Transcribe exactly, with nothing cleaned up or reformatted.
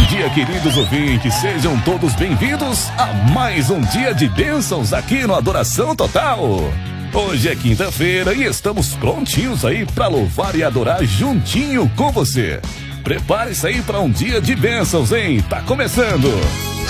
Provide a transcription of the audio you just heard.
dia, queridos ouvintes. Sejam todos bem-vindos a mais um dia de bênçãos aqui no Adoração Total. Hoje é quinta-feira e estamos prontinhos aí para louvar e adorar juntinho com você. Prepare-se aí para um dia de bênçãos, hein? Tá começando!